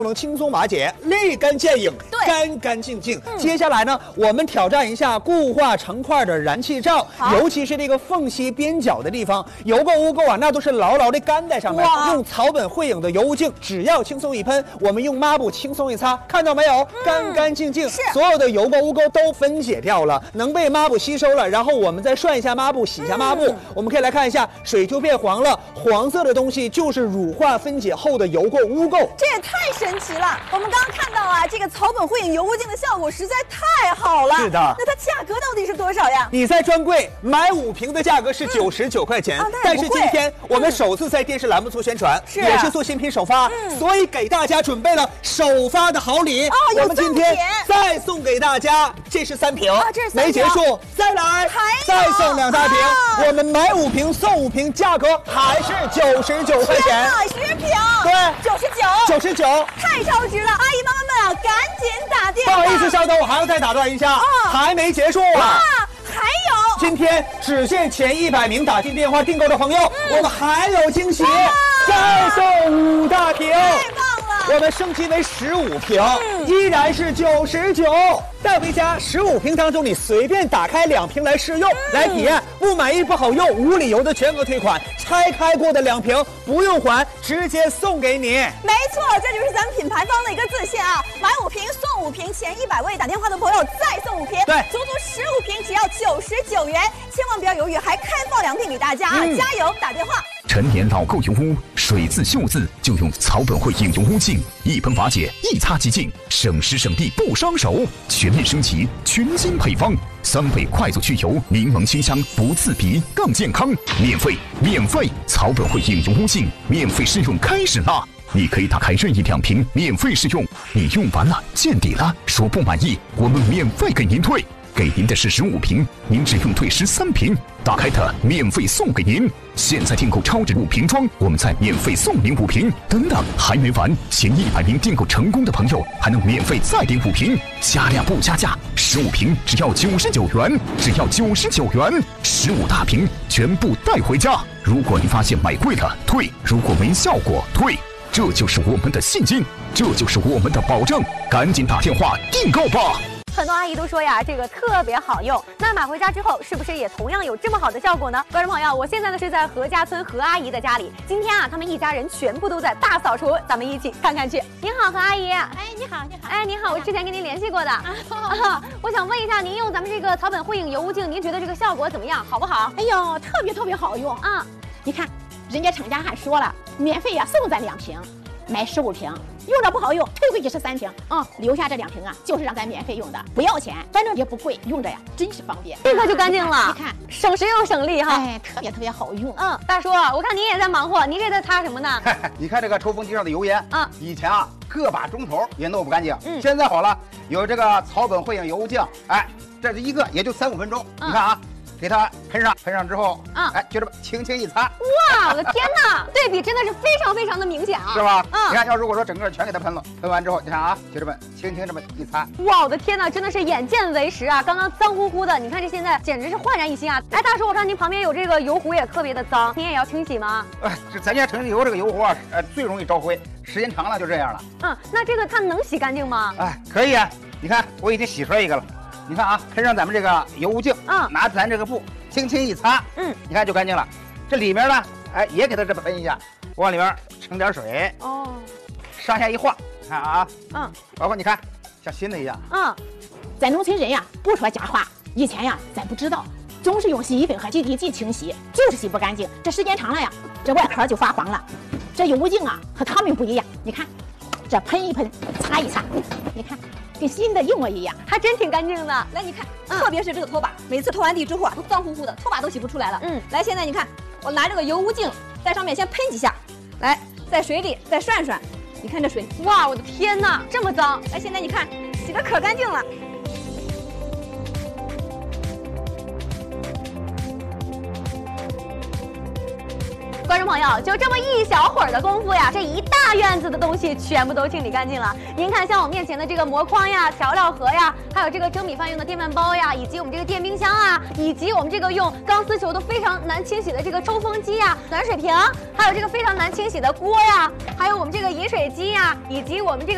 能轻松瓦解，立竿见影，干干净净。接下来呢，我们挑战一下固化成块的燃气罩，尤其是这个缝隙边角的地方，油垢污垢啊，那都是牢牢的干在上面。用草本汇影的油污净，只要轻松一喷，我们用抹布轻松一擦，看到没有？干干净净，所有的油垢污垢都分解掉了，能被抹布吸收了。然后我们再涮一下抹布，洗一下抹布，我们可以来看一下，水就变黄了。黄色的东西就是乳化分解后的油垢污垢。 这也太神奇了！我们刚刚看到啊，这个草本汇影油污净的效果实在太好了。 是的， 那它价格到底是多少呀？ 你在专柜买5瓶的价格是99块钱，但是今天我们首次在电视栏目做宣传，也是做新品首发，所以给大家准备了首发的好礼。我们今天再送给大家，这是3瓶，没结束，再来，再送2大瓶。我们买5瓶送5瓶，价格还是99块钱。 10瓶， 对，99， 太超值了！阿姨妈妈们啊，赶紧打电话。 不好意思，稍等，我还要再打断一下，还没结束啊。 还有， 今天只限前100名打进电话订购的朋友，我们还有惊喜，再送5大瓶。 太棒了！ 我们升级为15瓶，依然是99，带回家15瓶当中，你随便打开2瓶来试用，来体验，不满意不好用，无理由的全额退款，拆开过的2瓶不用还，直接送给你。 没错，这就是咱们品牌方的一个自信啊！买5瓶送5瓶，前100位打电话的朋友再送5瓶， 对， 足足15瓶只要99元，千万不要犹豫，还开放2瓶给大家啊！加油，打电话。 陈年老垢油污，水渍锈渍就用草本汇影油污净，一喷瓦解，一擦即净，省时省力不伤手。全面升级，全新配方，3倍快速去油，柠檬清香，不刺鼻，更健康。免费！草本汇影油污净免费试用开始啦！你可以打开任意2瓶免费试用，你用完了见底了，说不满意，我们免费给您退。给您的是15瓶，您只用退13瓶，打开它免费送给您。现在订购超值5瓶装，我们再免费送您5瓶。等等，还没完，前100名订购成功的朋友还能免费再领5瓶，加量不加价，15瓶只要99元，只要99元，15大瓶全部带回家。如果您发现买贵了退，如果没效果退，这就是我们的信心，这就是我们的保证，赶紧打电话订购吧。 很多阿姨都说呀，这个特别好用。那买回家之后，是不是也同样有这么好的效果呢？观众朋友，我现在呢是在何家村何阿姨的家里。今天啊，他们一家人全部都在大扫除，咱们一起看看去。您好，何阿姨。 哎，你好，你好。 哎，您好，我之前跟您联系过的。我想问一下，您用咱们这个草本汇影油污净，您觉得这个效果怎么样？好不好？ 哎呦，特别好用啊！你看，人家厂家还说了，免费呀送咱2瓶。买15瓶，用着不好用，退回去是3瓶啊，留下这2瓶啊，就是让咱免费用的，不要钱，反正也不贵，用着呀真是方便， 立刻就干净了。 你看， 省时又省力哈， 哎，特别好用。 大叔，我看您也在忙活，您这在擦什么呢？ 你看这个抽风机上的油烟啊，以前啊个把钟头也弄不干净，现在好了，有这个草本汇影油污净，哎，这是一个也就3-5分钟，你看啊。给它喷上之后，哎，就这么轻轻一擦， 哇，我的天哪，对比真的是非常的明显啊， 是吧？你看，要如果说整个全给它喷了，喷完之后，你看啊，就这么轻轻这么一擦， 哇，我的天哪，真的是眼见为实啊！刚刚脏乎乎的，你看这现在简直是焕然一新啊！哎，大叔，我看您旁边有这个油壶也特别的脏，您也要清洗吗？ 这咱家城市油这个油壶啊，最容易招灰，时间长了就这样了。 那这个它能洗干净吗？ 哎，可以啊，你看我已经洗出来一个了。你看啊，喷上咱们这个油污净，拿咱这个布轻轻一擦，你看就干净了。这里面呢，哎，也给它这么喷一下，往里面盛点水，上下一晃，看啊，包括你看像新的一样， 咱农村人呀，不说假话，以前呀，咱不知道，总是用洗衣粉和洁净剂清洗，就是洗不干净。这时间长了呀，这外壳就发黄了。这油污净啊，和他们不一样，你看，这喷一喷，擦一擦，你看。跟新的一模一样， 还真挺干净的。 来，你看，特别是这个拖把，每次拖完地之后啊，都脏乎乎的，拖把都洗不出来了。来，现在你看，我拿这个油污净在上面先喷几下，来，在水里再涮涮，你看这水， 哇，我的天哪，这么脏！ 来，现在你看，洗得可干净了。 观众朋友，就这么一小会儿的功夫呀，这一大院子的东西全部都清理干净了。您看，像我面前的这个膜筐呀、调料盒呀，还有这个蒸米饭用的电饭煲呀，以及我们这个电冰箱啊，以及我们这个用钢丝球都非常难清洗的这个抽风机呀、暖水瓶，还有这个非常难清洗的锅呀，还有我们这个饮水机呀，以及我们这个